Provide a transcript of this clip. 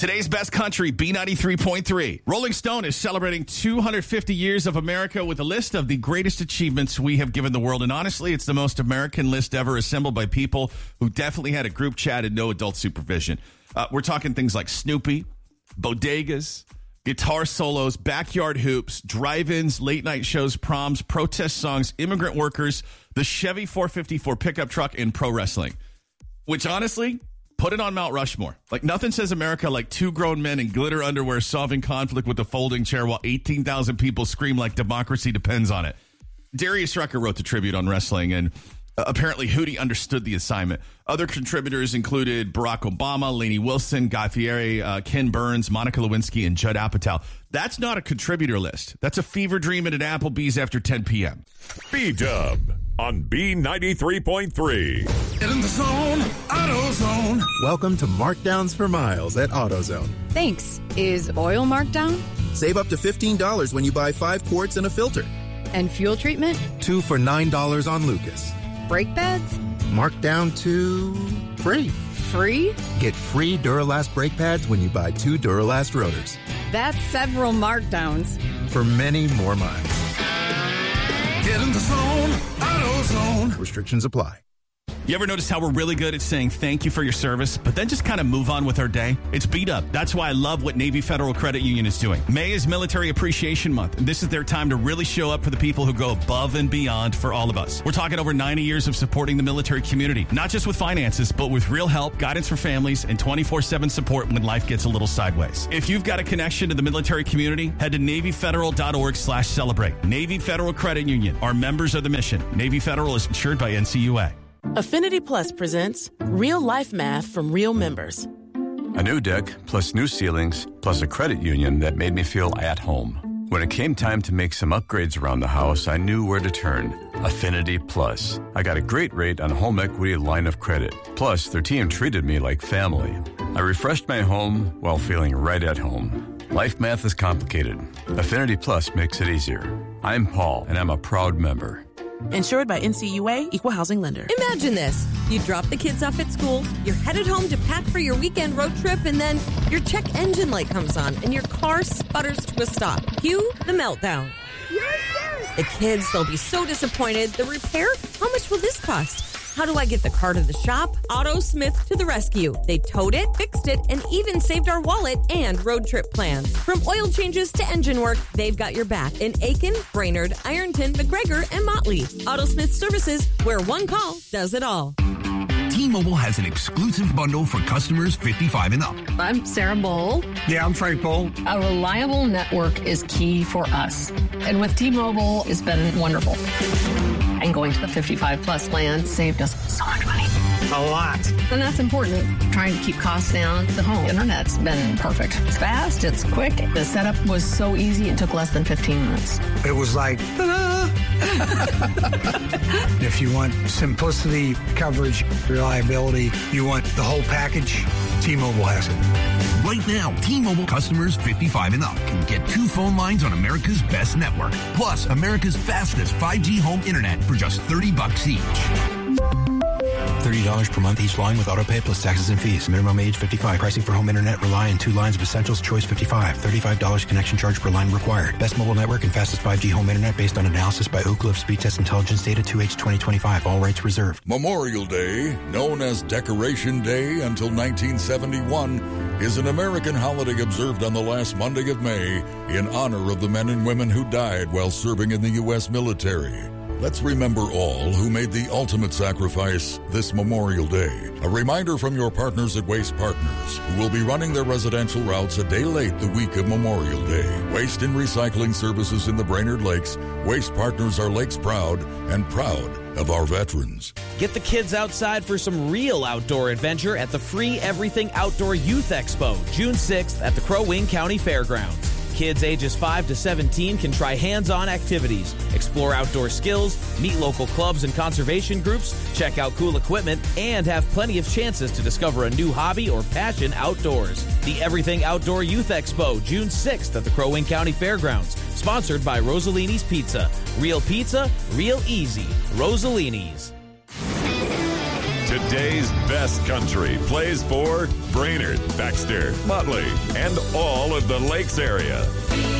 Today's best country, B93.3. Rolling Stone is celebrating 250 years of America with a list of the greatest achievements we have given the world. And honestly, it's the most American list ever, assembled by people who definitely had a group chat and no adult supervision. We're talking things like Snoopy, bodegas, guitar solos, backyard hoops, drive-ins, late-night shows, proms, protest songs, immigrant workers, the Chevy 454 pickup truck, and pro wrestling. Which, honestly, put it on Mount Rushmore. Like, nothing says America like two grown men in glitter underwear solving conflict with a folding chair while 18,000 people scream like democracy depends on it. Darius Rucker wrote the tribute on wrestling, and apparently Hootie understood the assignment. Other contributors included Barack Obama, Lainey Wilson, Guy Fieri, Ken Burns, Monica Lewinsky, and Judd Apatow. That's not a contributor list. That's a fever dream at an Applebee's after 10 p.m. B-Dub on B93.3. Get in the zone, AutoZone. Welcome to Markdowns for Miles at AutoZone. Thanks. Is oil marked down? Save up to $15 when you buy 5 quarts and a filter. And fuel treatment? 2 for $9 on Lucas. Brake pads? Marked down to free. Free? Get free Duralast brake pads when you buy 2 Duralast rotors. That's several markdowns. For many more miles. Get in the zone, AutoZone. Restrictions apply. You ever notice how we're really good at saying thank you for your service, but then just kind of move on with our day? It's beat up. That's why I love what Navy Federal Credit Union is doing. May is Military Appreciation Month, and this is their time to really show up for the people who go above and beyond for all of us. We're talking over 90 years of supporting the military community, not just with finances, but with real help, guidance for families, and 24/7 support when life gets a little sideways. If you've got a connection to the military community, head to NavyFederal.org/celebrate. Navy Federal Credit Union. Our members are the mission. Navy Federal is insured by NCUA. Affinity Plus presents Real Life Math from Real Members. A new deck, plus new ceilings, plus a credit union that made me feel at home. When it came time to make some upgrades around the house, I knew where to turn. Affinity Plus. I got a great rate on a home equity line of credit. Plus, their team treated me like family. I refreshed my home while feeling right at home. Life math is complicated. Affinity Plus makes it easier. I'm Paul, and I'm a proud member. Insured by NCUA, Equal Housing Lender. Imagine this. You drop the kids off at school, you're headed home to pack for your weekend road trip, and then your check engine light comes on and your car sputters to a stop. Cue the meltdown. The kids, they'll be so disappointed. The repair? How much will this cost? How do I get the car to the shop? AutoSmith to the rescue. They towed it, fixed it, and even saved our wallet and road trip plans. From oil changes to engine work, they've got your back in Aiken, Brainerd, Ironton, McGregor, and Motley. AutoSmith Services, where one call does it all. T-Mobile has an exclusive bundle for customers 55 and up. I'm Sarah Bowl. Yeah, I'm Frank Bowl. A reliable network is key for us. And with T-Mobile, it's been wonderful. And going to the 55-plus plan saved us so much money. A lot. And that's important. Trying to keep costs down. The home internet's been perfect. It's fast. It's quick. The setup was so easy. It took less than 15 minutes. It was like, ta-da! If you want simplicity, coverage, reliability, you want the whole package, T-Mobile has it. Right now, T-Mobile customers 55 and up can get 2 phone lines on America's best network, plus America's fastest 5G home internet for just $30 each. $30 per month each line with autopay plus taxes and fees. Minimum age 55. Pricing for home internet rely on 2 lines of essentials. Choice 55. $35 connection charge per line required. Best mobile network and fastest 5G home internet based on analysis by Oak Cliff Speed Test Intelligence data 2H 2025. All rights reserved. Memorial Day, known as Decoration Day until 1971, is an American holiday observed on the last Monday of May in honor of the men and women who died while serving in the U.S. military. Let's remember all who made the ultimate sacrifice this Memorial Day. A reminder from your partners at Waste Partners, who will be running their residential routes a day late the week of Memorial Day. Waste and recycling services in the Brainerd Lakes. Waste Partners are Lakes proud and proud of our veterans. Get the kids outside for some real outdoor adventure at the free Everything Outdoor Youth Expo, June 6th at the Crow Wing County Fairgrounds. Kids ages 5 to 17 can try hands-on activities, explore outdoor skills, meet local clubs and conservation groups, check out cool equipment, and have plenty of chances to discover a new hobby or passion outdoors. The Everything Outdoor Youth Expo, June 6th at the Crow Wing County Fairgrounds, sponsored by Rosalini's Pizza. Real pizza, real easy. Rosalini's. Today's best country plays for Brainerd, Baxter, Motley, and all of the Lakes area.